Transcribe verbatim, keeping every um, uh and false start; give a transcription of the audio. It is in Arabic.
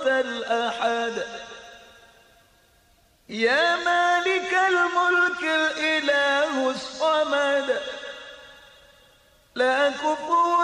الأحد. يا مالك الملك الإله الصمد لا كفوا